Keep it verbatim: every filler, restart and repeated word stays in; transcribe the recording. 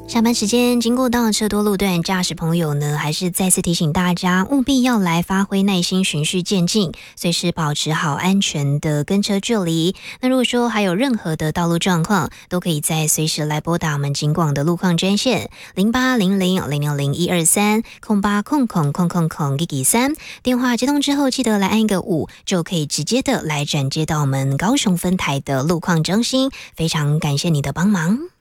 下班时间经过到车多路段，驾驶朋友呢，还是再次提醒大家，务必要来发挥耐心，循序渐进，随时保持好安全的跟车距离。那如果说还有任何的道路状况，都可以在随时来拨打我们警广的路况专线零八零零零六零一二三空八空空空空空一一三。电话接通之后，记得来按一个五，就可以直接的来转接到我们高雄分台的路况中心。非常感谢你的帮忙。